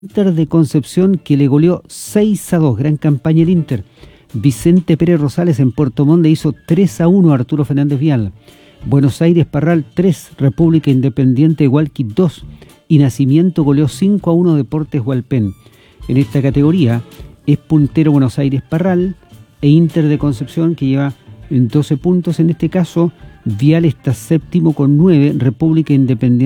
Inter de Concepción, que le goleó 6-2, gran campaña el Inter. Vicente Pérez Rosales en Puerto Montt le hizo 3-1 a Arturo Fernández Vial. Buenos Aires Parral 3, República Independiente de Hualqui 2 y Nacimiento goleó 5-1 Deportes Hualpén. En esta categoría es puntero Buenos Aires Parral e Inter de Concepción, que lleva 12 puntos. En este caso, Vial está séptimo con 9, República Independiente